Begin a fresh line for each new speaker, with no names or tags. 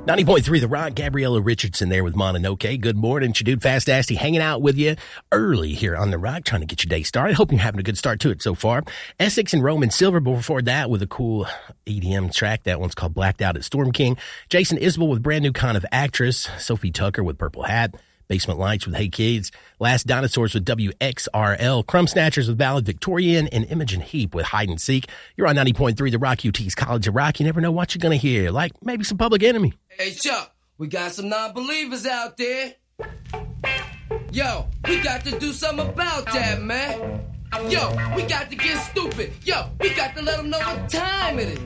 90.3 The Rock, Gabriella Richardson there with Mononoke. Good morning, it's your dude Fast Asty hanging out with you early here on The Rock, trying to get your day started. Hope you're having a good start to it so far. Essex and Roman Silver before that with a cool EDM track. That one's called Blacked Out at Storm King. Jason Isbell with Brand New Kind of Actress. Sophie Tucker with Purple Hat. Basement Lights with Hey Kids. Last Dinosaurs with WXRL. Crumb Snatchers with Valedictorian. And Imogen Heap with Hide and Seek. You're on 90.3 The Rock, UT's College of Rock. You never know what you're going to hear. Like maybe some Public Enemy.
Hey, Chuck, we got some non-believers out there. Yo, we got to do something about that, man. Yo, we got to get stupid. Yo, we got to let them know what time it is.